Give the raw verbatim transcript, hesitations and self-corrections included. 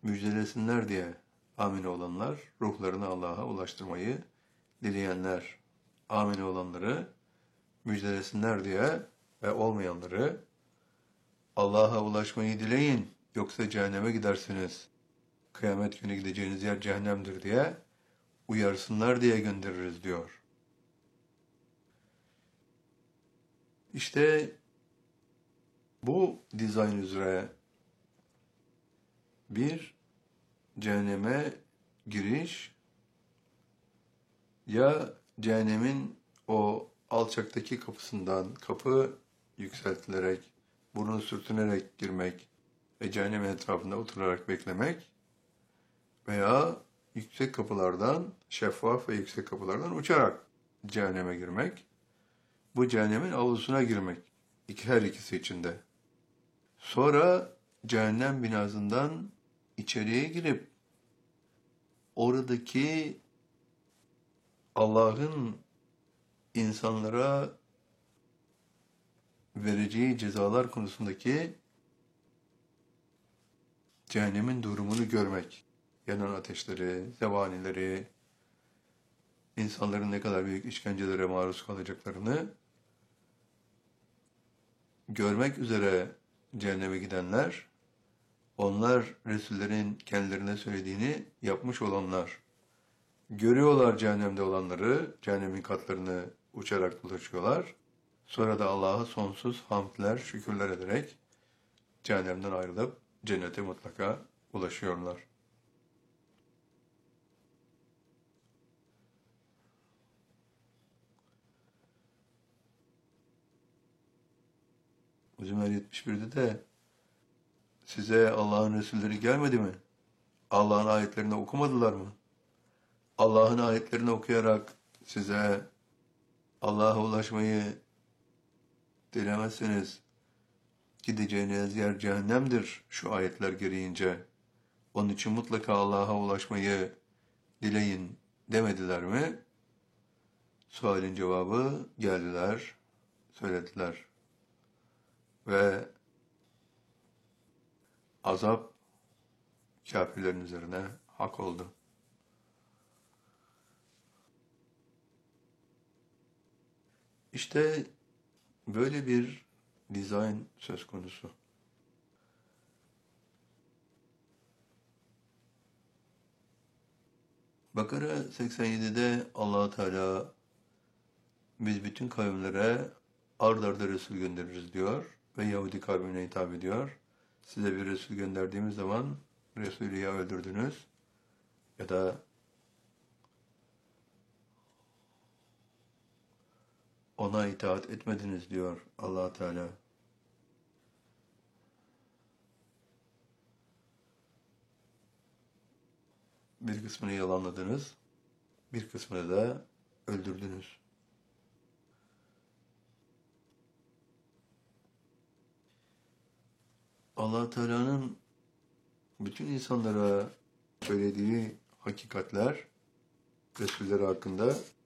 müjdelesinler diye amin olanlar, ruhlarını Allah'a ulaştırmayı dileyenler, amin olanları müjdelesinler diye ve olmayanları Allah'a ulaşmayı dileyin, yoksa cehenneme gidersiniz. Kıyamet günü gideceğiniz yer cehennemdir diye uyarsınlar diye göndeririz diyor. İşte bu dizayn üzere bir cehenneme giriş ya cehennemin o alçaktaki kapısından kapı yükseltilerek, burnu sürtünerek girmek ve cehennemin etrafında oturarak beklemek veya yüksek kapılardan, şeffaf ve yüksek kapılardan uçarak cehenneme girmek, bu cehennemin avlusuna girmek, İki, her ikisi içinde. Sonra cehennem binasından içeriye girip oradaki Allah'ın insanlara vereceği cezalar konusundaki cehennemin durumunu görmek. Yanan ateşleri, zebanileri, insanların ne kadar büyük işkencelere maruz kalacaklarını görmek üzere cehenneme gidenler, onlar Resullerin kendilerine söylediğini yapmış olanlar. Görüyorlar cehennemde olanları, cehennemin katlarını uçarak dolaşıyorlar. Sonra da Allah'a sonsuz hamdler, şükürler ederek cehennemden ayrılıp cennete mutlaka ulaşıyorlar. Zümer yetmiş birde de size Allah'ın Resulleri gelmedi mi? Allah'ın ayetlerini okumadılar mı? Allah'ın ayetlerini okuyarak size Allah'a ulaşmayı dilemezseniz gideceğiniz yer cehennemdir şu ayetler gereğince. Onun için mutlaka Allah'a ulaşmayı dileyin demediler mi? Sualin cevabı geldiler, söylediler. Ve azap kafirlerin üzerine hak oldu. İşte böyle bir dizayn söz konusu. Bakara seksen yedide Allah Teala biz bütün kavimlere ard arda Resul göndeririz diyor ve Yahudi kavmine hitap ediyor. Size bir Resul gönderdiğimiz zaman Resulü ya öldürdünüz ya da ona itaat etmediniz diyor Allah Teala. Bir kısmını yalanladınız, bir kısmını da öldürdünüz. Allah Teala'nın bütün insanlara söylediği hakikatler Resulleri hakkında